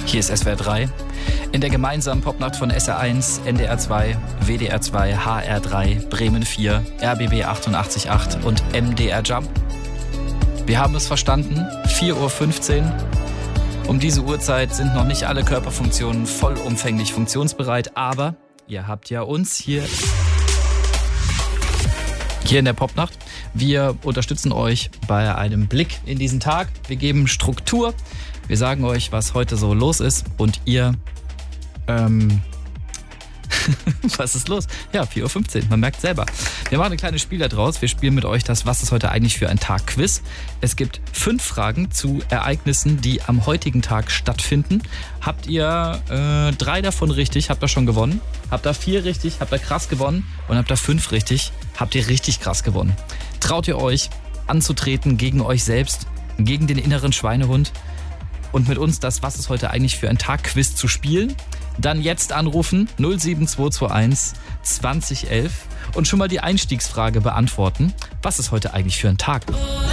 Hier ist SWR 3. In der gemeinsamen Popnacht von SR1, NDR 2, WDR 2, HR 3, Bremen 4, RBB 88.8 und MDR Jump. Wir haben es verstanden, 4.15 Uhr. Um diese Uhrzeit sind noch nicht alle Körperfunktionen vollumfänglich funktionsbereit, aber ihr habt ja uns hier in der Popnacht. Wir unterstützen euch bei einem Blick in diesen Tag. Wir geben Struktur. Wir sagen euch, was heute so los ist und ihr, was ist los? Ja, 4.15 Uhr, man merkt selber. Wir machen ein kleines Spiel da draus. Wir spielen mit euch das Was ist heute eigentlich für ein Tag Quiz. Es gibt 5 Fragen zu Ereignissen, die am heutigen Tag stattfinden. Habt ihr 3 davon richtig, habt ihr schon gewonnen. Habt ihr 4 richtig, habt ihr krass gewonnen. Und habt ihr 5 richtig, habt ihr richtig krass gewonnen. Traut ihr euch anzutreten gegen euch selbst, gegen den inneren Schweinehund und mit uns das Was ist heute eigentlich für ein Tag Quiz zu spielen? Dann jetzt anrufen 07221 2011 und schon mal die Einstiegsfrage beantworten. Was ist heute eigentlich für ein Tag?